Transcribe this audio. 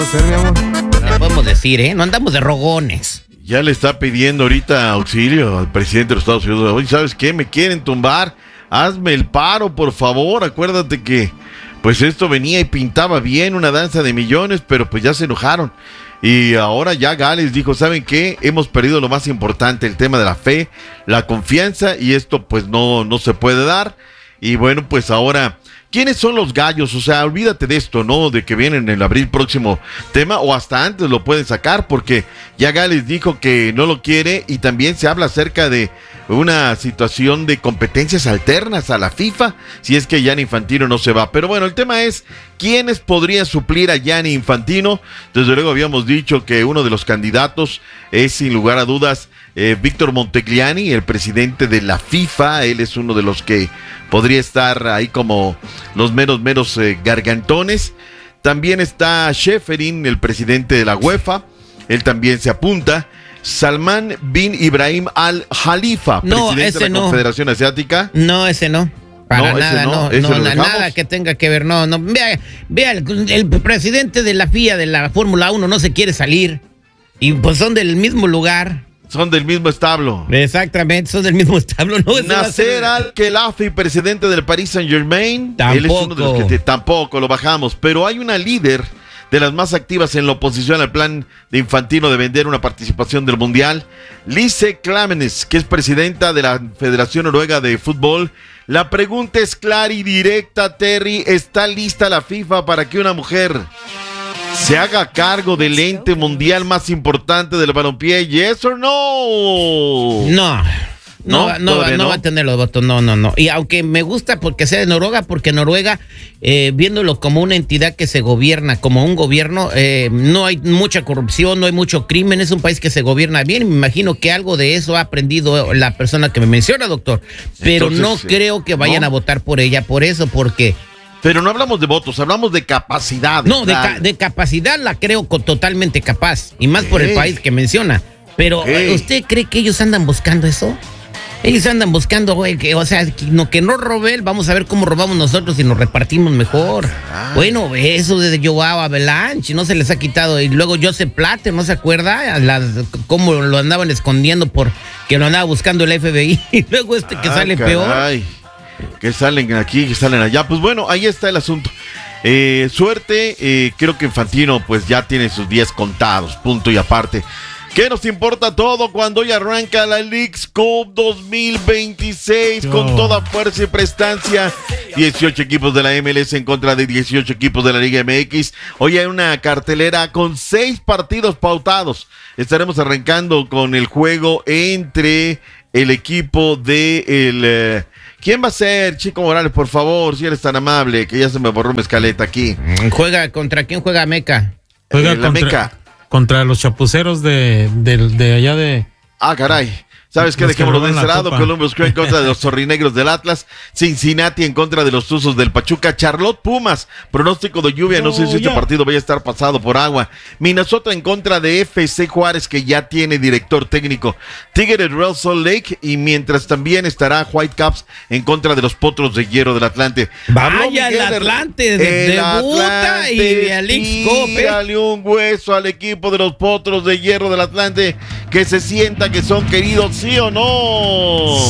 hacer, mi amor? Le podemos decir, ¿eh? No andamos de rogones. Ya le está pidiendo ahorita auxilio al presidente de los Estados Unidos. Oye, ¿sabes qué? Me quieren tumbar. Hazme el paro, por favor. Acuérdate que pues esto venía y pintaba bien, una danza de millones, pero pues ya se enojaron. Y ahora ya Gales dijo, ¿saben qué? Hemos perdido lo más importante, el tema de la fe, la confianza, y esto pues no se puede dar. Y bueno, pues ahora, ¿quiénes son los gallos? O sea, olvídate de esto, ¿no? De que vienen en el abril próximo tema, o hasta antes lo pueden sacar, porque ya Gales dijo que no lo quiere, y también se habla acerca de una situación de competencias alternas a la FIFA, si es que Gianni Infantino no se va. Pero bueno, el tema es, ¿quiénes podrían suplir a Gianni Infantino? Desde luego habíamos dicho que uno de los candidatos es, sin lugar a dudas, Víctor Montegliani, el presidente de la FIFA. Él es uno de los que podría estar ahí como los meros gargantones. También está Schäferin, el presidente de la UEFA. Él también se apunta. Salman bin Ibrahim Al Khalifa, presidente de la Confederación Asiática. No, ese no. Para nada, nada que tenga que ver, no. Vea, el presidente de la FIA, de la Fórmula 1, no se quiere salir. Y pues son del mismo lugar. Son del mismo establo. Exactamente, son del mismo establo. No, Nasser Al-Khelaifi, presidente del Paris Saint-Germain. Tampoco. Él es uno de los que tampoco lo bajamos. Pero hay una líder de las más activas en la oposición al plan de Infantino de vender una participación del Mundial, Lise Klaveness, que es presidenta de la Federación Noruega de Fútbol. La pregunta es clara y directa, Terry. ¿Está lista la FIFA para que una mujer se haga cargo del ente mundial más importante del balompié? ¿Yes or no? No va a tener los votos, no. Y aunque me gusta porque sea de Noruega, porque Noruega, viéndolo como una entidad que se gobierna, como un gobierno, no hay mucha corrupción, no hay mucho crimen, es un país que se gobierna bien, y me imagino que algo de eso ha aprendido la persona que me menciona, doctor. Pero entonces, no creo que vayan a votar por ella, por eso, porque... Pero no hablamos de votos, hablamos de capacidad. No, de capacidad la creo totalmente capaz, y más por el país que menciona. Pero, ¿usted cree que ellos andan buscando eso? Ellos andan buscando, güey, que no robe él, vamos a ver cómo robamos nosotros y nos repartimos mejor. Bueno, eso de Joao Avalanche, no se les ha quitado. Y luego Joseph Platter, ¿no se acuerda? Cómo lo andaban escondiendo porque lo andaba buscando el FBI. Y luego que sale peor. Que salen aquí, que salen allá. Pues bueno, ahí está el asunto. Suerte, creo que Infantino pues ya tiene sus días contados, punto y aparte. ¿Qué nos importa todo cuando hoy arranca la Leagues Cup 2026 con toda fuerza y prestancia? 18 equipos de la MLS en contra de 18 equipos de la Liga MX. Hoy hay una cartelera con 6 partidos pautados. Estaremos arrancando con el juego entre el equipo de ¿quién va a ser? Chico Morales, por favor, si eres tan amable, que ya se me borró mi escaleta aquí. ¿Contra quién juega Meca? Juega la Meca. Contra los chapuceros de allá de... Ah, caray. ¿Sabes qué? Dejémoslo de ese lado. Columbus Crew en contra de los zorrinegros del Atlas. Cincinnati en contra de los Tuzos del Pachuca. Charlotte Pumas. Pronóstico de lluvia. No sé si este partido vaya a estar pasado por agua. Minnesota en contra de FC Juárez, que ya tiene director técnico. Tigres Real Salt Lake. Y mientras también estará Whitecaps en contra de los Potros de Hierro del Atlante. Vaya, el Atlante debuta y al Leagues Cup. Dale un hueso al equipo de los Potros de Hierro del Atlante. Que se sienta que son queridos, ¿sí o no?